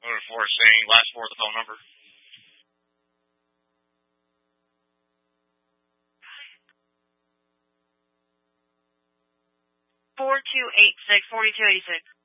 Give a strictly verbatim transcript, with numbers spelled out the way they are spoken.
What is for saying? Last four of the phone number. Four two eight six forty two eighty six.